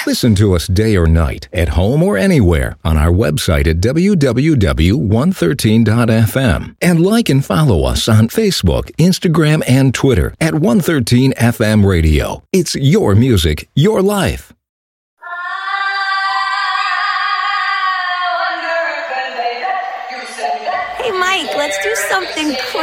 Listen to us day or night, at home or anywhere, on our website at www.113.fm. And like and follow us on Facebook, Instagram, and Twitter at 113FM Radio. It's your music, your life. Hey, Mike, let's do something crazy.